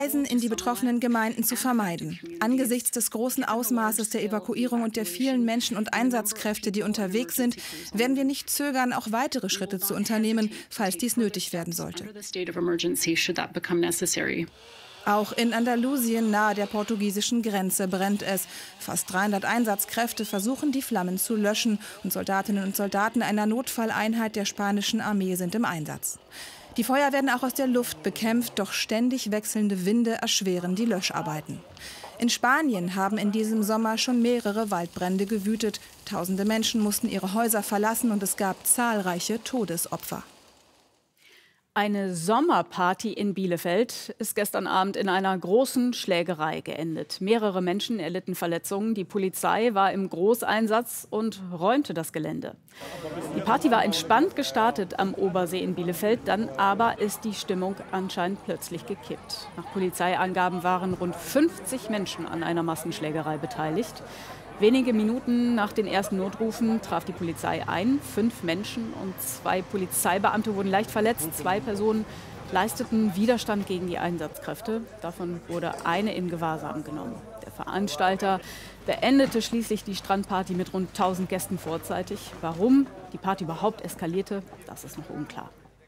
Reisen in die betroffenen Gemeinden zu vermeiden. Angesichts des großen Ausmaßes der Evakuierung und der vielen Menschen und Einsatzkräfte, die unterwegs sind, werden wir nicht zögern, auch weitere Schritte zu unternehmen, falls dies nötig werden sollte. Auch in Andalusien nahe der portugiesischen Grenze brennt es. Fast 300 Einsatzkräfte versuchen, die Flammen zu löschen, und Soldatinnen und Soldaten einer Notfalleinheit der spanischen Armee sind im Einsatz. Die Feuer werden auch aus der Luft bekämpft, doch ständig wechselnde Winde erschweren die Löscharbeiten. In Spanien haben in diesem Sommer schon mehrere Waldbrände gewütet. Tausende Menschen mussten ihre Häuser verlassen und es gab zahlreiche Todesopfer. Eine Sommerparty in Bielefeld ist gestern Abend in einer großen Schlägerei geendet. Mehrere Menschen erlitten Verletzungen. Die Polizei war im Großeinsatz und räumte das Gelände. Die Party war entspannt gestartet am Obersee in Bielefeld, dann aber ist die Stimmung anscheinend plötzlich gekippt. Nach Polizeiangaben waren rund 50 Menschen an einer Massenschlägerei beteiligt. Wenige Minuten nach den ersten Notrufen traf die Polizei ein. 5 Menschen und 2 Polizeibeamte wurden leicht verletzt. 2 Personen leisteten Widerstand gegen die Einsatzkräfte. Davon wurde eine in Gewahrsam genommen. Der Veranstalter beendete schließlich die Strandparty mit rund 1000 Gästen vorzeitig. Warum die Party überhaupt eskalierte, das ist noch unklar.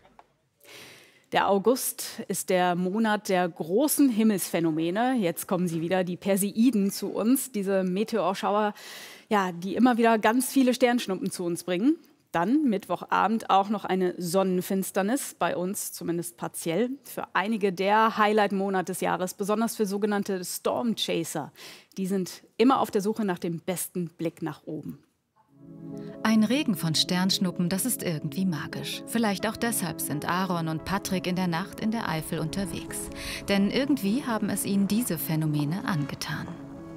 Der August ist der Monat der großen Himmelsphänomene. Jetzt kommen sie wieder, die Perseiden, zu uns. Diese Meteorschauer, ja, die immer wieder ganz viele Sternschnuppen zu uns bringen. Dann Mittwochabend auch noch eine Sonnenfinsternis, bei uns zumindest partiell. Für einige der Highlight-Monat des Jahres, besonders für sogenannte Stormchaser. Die sind immer auf der Suche nach dem besten Blick nach oben. Ein Regen von Sternschnuppen, das ist irgendwie magisch. Vielleicht auch deshalb sind Aaron und Patrick in der Nacht in der Eifel unterwegs. Denn irgendwie haben es ihnen diese Phänomene angetan.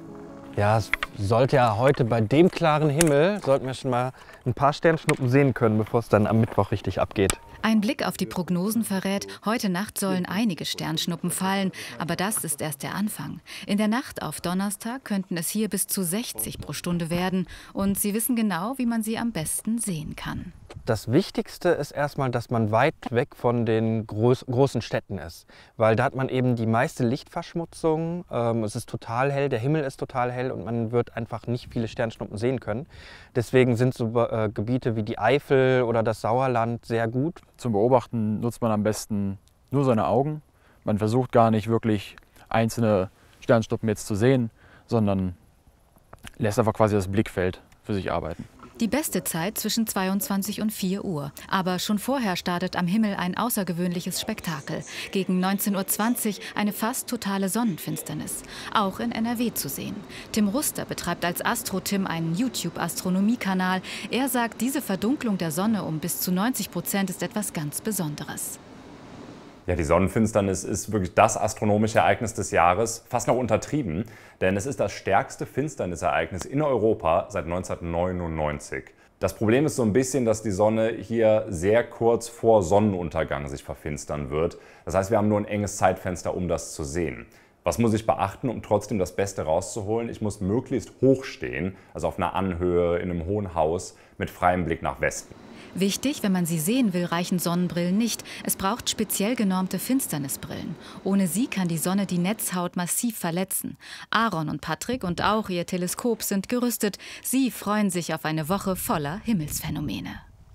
Ja, es sollte ja heute bei dem klaren Himmel, sollten wir schon mal ein paar Sternschnuppen sehen können, bevor es dann am Mittwoch richtig abgeht. Ein Blick auf die Prognosen verrät, heute Nacht sollen einige Sternschnuppen fallen, aber das ist erst der Anfang. In der Nacht auf Donnerstag könnten es hier bis zu 60 pro Stunde werden und sie wissen genau, wie man sie am besten sehen kann. Das Wichtigste ist erstmal, dass man weit weg von den großen Städten ist, weil da hat man eben die meiste Lichtverschmutzung, es ist total hell, der Himmel ist total hell und man wird einfach nicht viele Sternschnuppen sehen können. Deswegen sind so Gebiete wie die Eifel oder das Sauerland sehr gut. Zum Beobachten nutzt man am besten nur seine Augen. Man versucht gar nicht wirklich einzelne Sternschnuppen jetzt zu sehen, sondern lässt einfach quasi das Blickfeld für sich arbeiten. Die beste Zeit zwischen 22 und 4 Uhr. Aber schon vorher startet am Himmel ein außergewöhnliches Spektakel. Gegen 19:20 Uhr eine fast totale Sonnenfinsternis. Auch in NRW zu sehen. Tim Ruster betreibt als Astro-Tim einen YouTube-Astronomie-Kanal. Er sagt, diese Verdunklung der Sonne um bis zu 90% ist etwas ganz Besonderes. Ja, die Sonnenfinsternis ist wirklich das astronomische Ereignis des Jahres, fast noch untertrieben, denn es ist das stärkste Finsternisereignis in Europa seit 1999. Das Problem ist so ein bisschen, dass die Sonne hier sehr kurz vor Sonnenuntergang sich verfinstern wird. Das heißt, wir haben nur ein enges Zeitfenster, um das zu sehen. Was muss ich beachten, um trotzdem das Beste rauszuholen? Ich muss möglichst hoch stehen, also auf einer Anhöhe, in einem hohen Haus, mit freiem Blick nach Westen. Wichtig, wenn man sie sehen will, reichen Sonnenbrillen nicht. Es braucht speziell genormte Finsternisbrillen. Ohne sie kann die Sonne die Netzhaut massiv verletzen. Aaron und Patrick und auch ihr Teleskop sind gerüstet. Sie freuen sich auf eine Woche voller Himmelsphänomene.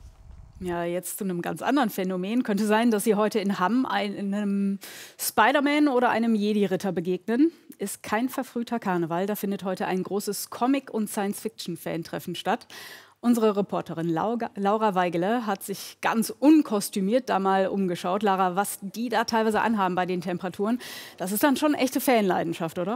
Ja, jetzt zu einem ganz anderen Phänomen. Könnte sein, dass Sie heute in Hamm einem Spider-Man oder einem Jedi-Ritter begegnen. Ist kein verfrühter Karneval. Da findet heute ein großes Comic- und Science-Fiction-Fan-Treffen statt. Unsere Reporterin Laura Weigele hat sich ganz unkostümiert da mal umgeschaut. Lara, was die da teilweise anhaben bei den Temperaturen, das ist dann schon echte Fanleidenschaft, oder?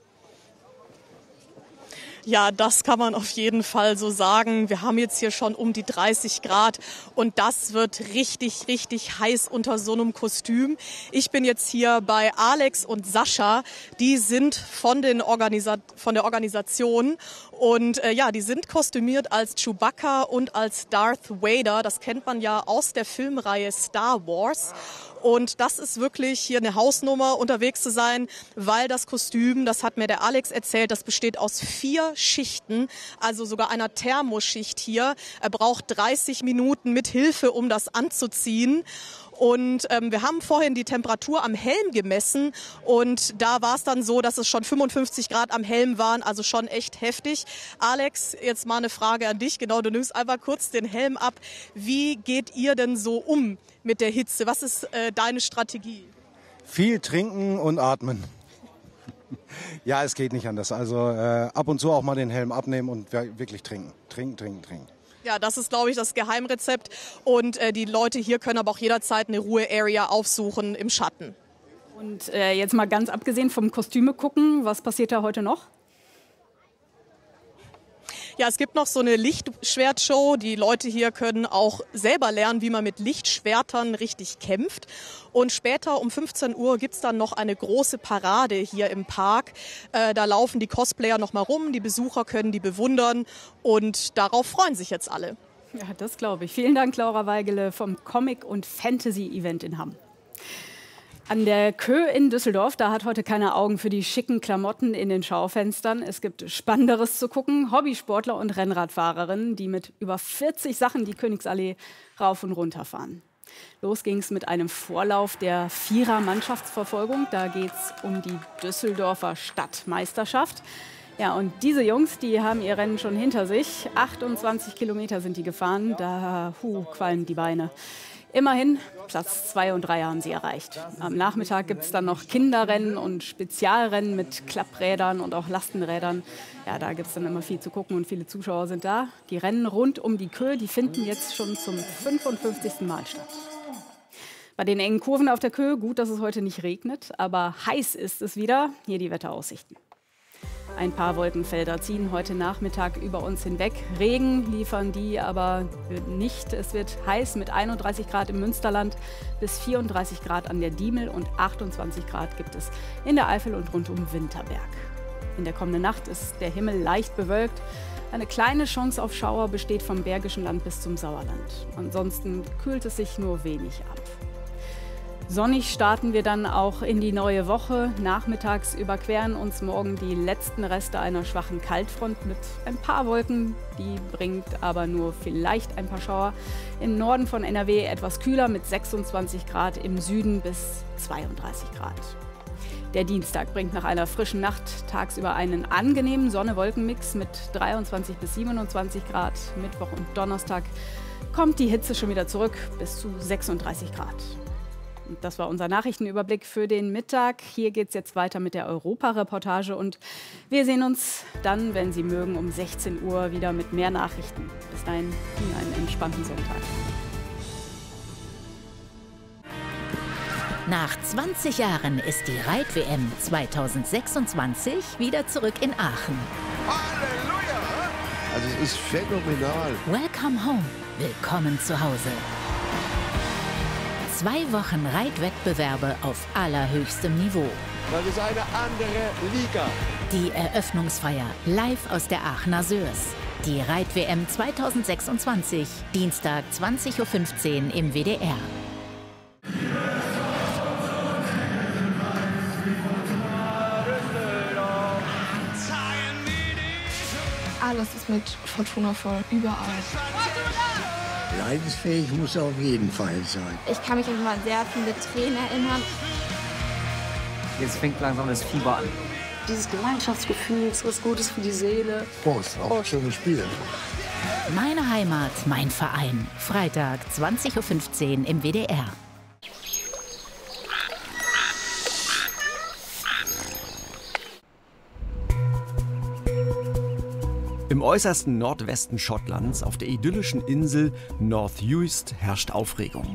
Ja, das kann man auf jeden Fall so sagen. Wir haben jetzt hier schon um die 30 Grad und das wird richtig, richtig heiß unter so einem Kostüm. Ich bin jetzt hier bei Alex und Sascha. Die sind von der Organisation und ja, die sind kostümiert als Chewbacca und als Darth Vader. Das kennt man ja aus der Filmreihe Star Wars. Und das ist wirklich hier eine Hausnummer, unterwegs zu sein, weil das Kostüm, das hat mir der Alex erzählt, das besteht aus 4 Schichten, also sogar einer Thermoschicht hier. Er braucht 30 Minuten mit Hilfe, um das anzuziehen. Und wir haben vorhin die Temperatur am Helm gemessen und da war es dann so, dass es schon 55 Grad am Helm waren, also schon echt heftig. Alex, jetzt mal eine Frage an dich. Genau, du nimmst einfach kurz den Helm ab. Wie geht ihr denn so um mit der Hitze? Was ist deine Strategie? Viel trinken und atmen. Ja, es geht nicht anders. Also ab und zu auch mal den Helm abnehmen und wirklich trinken. Trinken. Ja, das ist, glaube ich, das Geheimrezept. Und die Leute hier können aber auch jederzeit eine Ruhe-Area aufsuchen im Schatten. Und jetzt mal ganz abgesehen vom Kostüme gucken, was passiert da heute noch? Ja, es gibt noch so eine Lichtschwertshow. Die Leute hier können auch selber lernen, wie man mit Lichtschwertern richtig kämpft. Und später um 15 Uhr gibt's dann noch eine große Parade hier im Park. Da laufen die Cosplayer noch mal rum, die Besucher können die bewundern und darauf freuen sich jetzt alle. Ja, das glaube ich. Vielen Dank, Laura Weigele vom Comic- und Fantasy-Event in Hamm. An der Kö in Düsseldorf, da hat heute keiner Augen für die schicken Klamotten in den Schaufenstern. Es gibt Spannenderes zu gucken. Hobbysportler und Rennradfahrerinnen, die mit über 40 Sachen die Königsallee rauf und runter fahren. Los ging es mit einem Vorlauf der Vierer-Mannschaftsverfolgung. Da geht es um die Düsseldorfer Stadtmeisterschaft. Ja, und diese Jungs, die haben ihr Rennen schon hinter sich. 28 Kilometer sind die gefahren. Da qualmen die Beine. Immerhin Platz 2 und 3 haben sie erreicht. Am Nachmittag gibt es dann noch Kinderrennen und Spezialrennen mit Klapprädern und auch Lastenrädern. Ja, da gibt es dann immer viel zu gucken und viele Zuschauer sind da. Die Rennen rund um die Kö, die finden jetzt schon zum 55. Mal statt. Bei den engen Kurven auf der Kö, gut, dass es heute nicht regnet, aber heiß ist es wieder. Hier die Wetteraussichten. Ein paar Wolkenfelder ziehen heute Nachmittag über uns hinweg. Regen liefern die aber nicht. Es wird heiß mit 31 Grad im Münsterland bis 34 Grad an der Diemel und 28 Grad gibt es in der Eifel und rund um Winterberg. In der kommenden Nacht ist der Himmel leicht bewölkt. Eine kleine Chance auf Schauer besteht vom Bergischen Land bis zum Sauerland. Ansonsten kühlt es sich nur wenig ab. Sonnig starten wir dann auch in die neue Woche. Nachmittags überqueren uns morgen die letzten Reste einer schwachen Kaltfront mit ein paar Wolken. Die bringt aber nur vielleicht ein paar Schauer. Im Norden von NRW etwas kühler mit 26 Grad, im Süden bis 32 Grad. Der Dienstag bringt nach einer frischen Nacht tagsüber einen angenehmen Sonne-Wolken-Mix mit 23 bis 27 Grad. Mittwoch und Donnerstag kommt die Hitze schon wieder zurück bis zu 36 Grad. Das war unser Nachrichtenüberblick für den Mittag. Hier geht es jetzt weiter mit der Europa-Reportage und wir sehen uns dann, wenn Sie mögen, um 16 Uhr wieder mit mehr Nachrichten. Bis dahin, einen entspannten Sonntag. Nach 20 Jahren ist die Reit-WM 2026 wieder zurück in Aachen. Halleluja! Also es ist phänomenal. Welcome home. Willkommen zu Hause. 2 Wochen Reitwettbewerbe auf allerhöchstem Niveau. Das ist eine andere Liga. Die Eröffnungsfeier live aus der Aachener Sörs. Die Reit-WM 2026, Dienstag 20:15 Uhr im WDR. Alles ist mit Fortuna voll, überall. Leidensfähig muss er auf jeden Fall sein. Ich kann mich an sehr viele Tränen erinnern. Jetzt fängt langsam das Fieber an. Dieses Gemeinschaftsgefühl ist was Gutes für die Seele. Prost, auch schönes Spiel. Meine Heimat, mein Verein. Freitag 20:15 Uhr im WDR. Im äußersten Nordwesten Schottlands, auf der idyllischen Insel North Uist, herrscht Aufregung.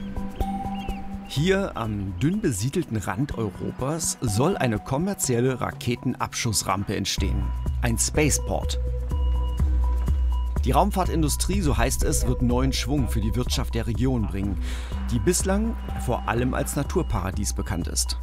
Hier am dünn besiedelten Rand Europas soll eine kommerzielle Raketenabschussrampe entstehen. Ein Spaceport. Die Raumfahrtindustrie, so heißt es, wird neuen Schwung für die Wirtschaft der Region bringen, die bislang vor allem als Naturparadies bekannt ist.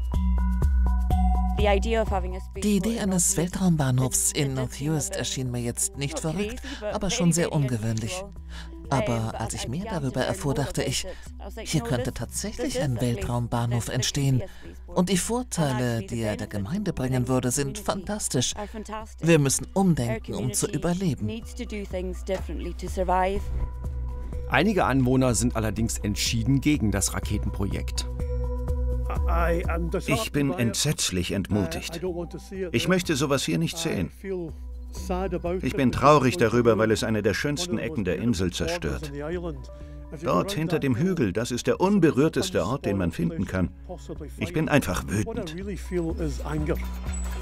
Die Idee eines Weltraumbahnhofs in North Uist erschien mir jetzt nicht verrückt, aber schon sehr ungewöhnlich. Aber als ich mehr darüber erfuhr, dachte ich, hier könnte tatsächlich ein Weltraumbahnhof entstehen. Und die Vorteile, die er der Gemeinde bringen würde, sind fantastisch. Wir müssen umdenken, um zu überleben. Einige Anwohner sind allerdings entschieden gegen das Raketenprojekt. Ich bin entsetzlich entmutigt. Ich möchte sowas hier nicht sehen. Ich bin traurig darüber, weil es eine der schönsten Ecken der Insel zerstört. Dort hinter dem Hügel, das ist der unberührteste Ort, den man finden kann. Ich bin einfach wütend.